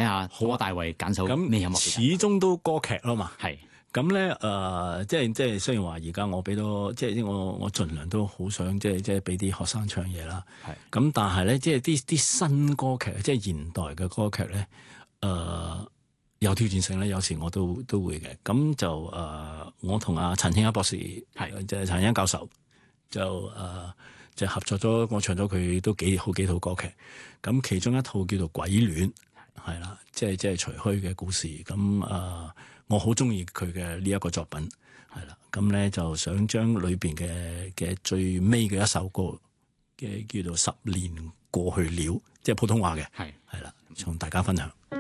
下好大衛揀首咩音樂？ 始終都歌劇啦嘛。 係咁咧即係雖然話而家我俾多即係我盡量都好想即係俾啲學生唱嘢啦。 係咁但係咧即係啲新歌劇即係現代嘅歌劇咧有挑戰性咧，有時我都會嘅。咁就我同阿陳慶一博士即係陳慶一教授就合作咗，我唱咗佢都好幾套歌劇。咁其中一套叫做《鬼戀》，係啦，即係徐虛嘅故事。咁我好中意佢嘅呢一個作品，係啦。咁咧就想將裏邊嘅最尾嘅一首歌嘅叫做《十年過去了》，即係普通話嘅，係啦，同大家分享。